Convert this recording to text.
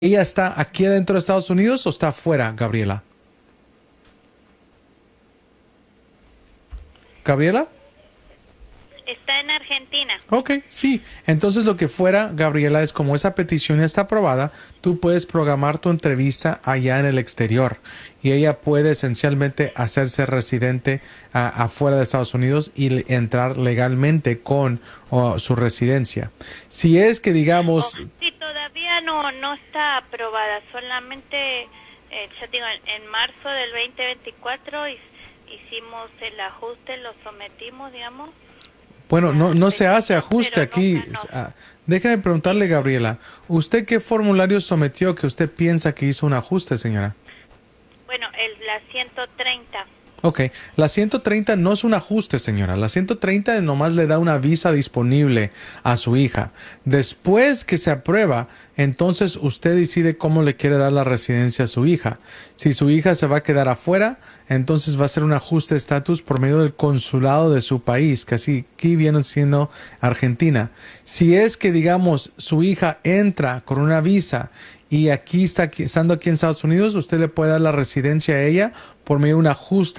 ¿Ella está aquí adentro de Estados Unidos o está afuera, Gabriela? ¿Gabriela? Está en Argentina. Ok, sí. Entonces lo que fuera, Gabriela, es como esa petición ya está aprobada, tú puedes programar tu entrevista allá en el exterior y ella puede esencialmente hacerse residente afuera de Estados Unidos y entrar legalmente con su residencia. Si es que Oh, digamos, sí, todavía no está aprobada. Solamente, ya digo, en marzo del 2024 hicimos el ajuste, lo sometimos, digamos, bueno, la no se hace petición, ajuste pero no aquí. ganó. Déjeme preguntarle, Gabriela, ¿usted qué formulario sometió que usted piensa que hizo un ajuste, señora? Bueno, la 130. Ok, la 130 no es un ajuste, señora. La 130 nomás le da una visa disponible a su hija. Después que se aprueba, entonces usted decide cómo le quiere dar la residencia a su hija. Si su hija se va a quedar afuera, entonces va a ser un ajuste de estatus por medio del consulado de su país, que así aquí viene siendo Argentina. Si es que, digamos, su hija entra con una visa y estando aquí en Estados Unidos, usted le puede dar la residencia a ella por medio de un ajuste